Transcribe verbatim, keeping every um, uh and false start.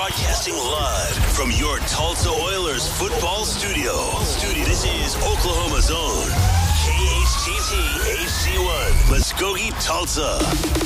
Broadcasting live from your Tulsa Oilers football studio. Studio. This is Oklahoma's own K H T T H C one, Muskogee, Tulsa.